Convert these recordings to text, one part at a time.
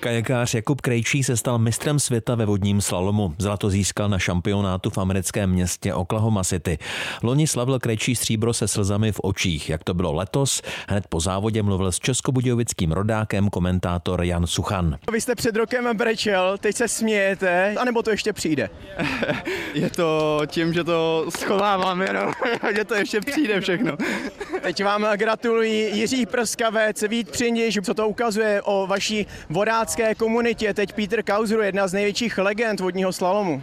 Kajakář Jakub Krejčí se stal mistrem světa ve vodním slalomu. Zlato získal na šampionátu v americkém městě Oklahoma City. Loni slavil Krejčí stříbro se slzami v očích. Jak to bylo letos? Hned po závodě mluvil s českobudějovickým rodákem komentátor Jan Suchan. Vy jste před rokem brečel, teď se smějete, anebo to ještě přijde? Je to tím, že to schovávám jenom, že to ještě přijde všechno. Teď vám gratulují Jiří Prskavec, Vít Přindiš, co to ukazuje o vaší vodácké komunitě. Teď Peter Kausru, jedna z největších legend vodního slalomu.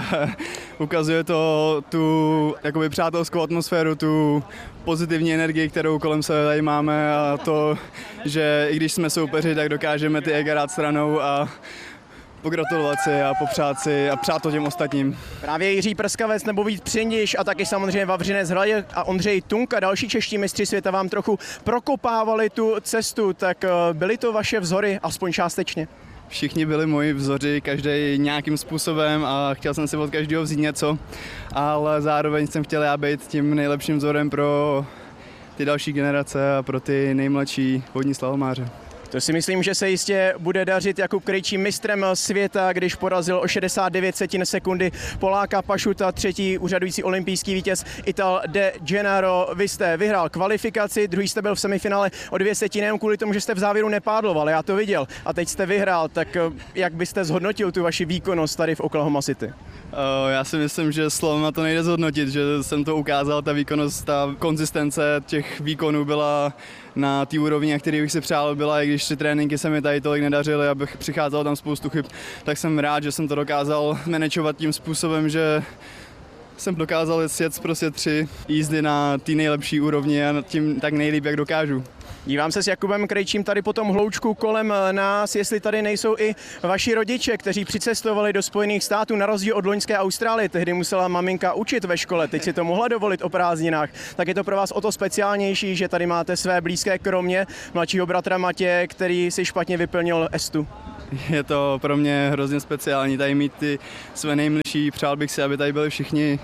Ukazuje to tu jakoby přátelskou atmosféru, tu pozitivní energii, kterou kolem sebe tady máme, a to, že i když jsme soupeři, tak dokážeme ty ega dát stranou a pogratulovat si a popřát si a přát to těm ostatním. Právě Jiří Prskavec nebo Vít Přindiš a taky samozřejmě Vavřinec Hradec a Ondřej Tunka, další čeští mistři světa, vám trochu prokopávali tu cestu, tak byly to vaše vzory, aspoň částečně? Všichni byli moji vzoři, každý nějakým způsobem, a chtěl jsem si od každého vzít něco, ale zároveň jsem chtěl já být tím nejlepším vzorem pro ty další generace a pro ty nejmladší vodní slalomáře. To si myslím, že se jistě bude dařit. Jakub Krejčí mistrem světa, když porazil o 69 sekundy Poláka Pašuta, třetí úřadující olympijský vítěz Ital De Gennaro. Vy jste vyhrál kvalifikaci, druhý jste byl v semifinále o 2 setiny, kvůli tomu, že jste v závěru nepádloval, já to viděl. A teď jste vyhrál, tak jak byste zhodnotil tu vaši výkonnost tady v Oklahoma City? Já si myslím, že slovem na to nejde zhodnotit, že jsem to ukázal, ta výkonnost, ta konzistence těch výkonů byla na té úrovni, který bych si přál, byla, i když ty tréninky se mi tady tolik nedařily, abych přicházel tam spoustu chyb, tak jsem rád, že jsem to dokázal manažovat tím způsobem, že jsem dokázal sjet prostě 3 jízdy na té nejlepší úrovni a tím tak nejlíp, jak dokážu. Dívám se s Jakubem Krejčím tady po tom hloučku kolem nás, jestli tady nejsou i vaši rodiče, kteří přicestovali do Spojených států na rozdíl od loňské Austrálie. Tehdy musela maminka učit ve škole, teď si to mohla dovolit o prázdninách. Tak je to pro vás o to speciálnější, že tady máte své blízké, kromě mladšího bratra Matěje, který si špatně vyplnil estu. Je to pro mě hrozně speciální tady mít ty své nejmilší, přál bych si, aby tady byli všichni,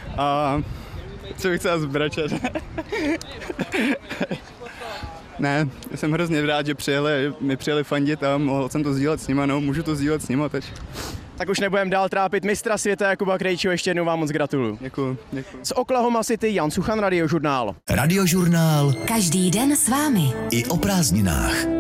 a co bych chtěl zbračet. Ne, jsem hrozně rád, že mi přijeli fandit a mohl jsem to sdílet s nima, no, můžu to sdílet s nima teď. Tak už nebudem dál trápit mistra světa Jakuba Krejčího, ještě jednou vám moc gratuluju. Děkuju. Z Oklahoma City Jan Suchan, Radiožurnál. Radiožurnál. Každý den s vámi. I o prázdninách.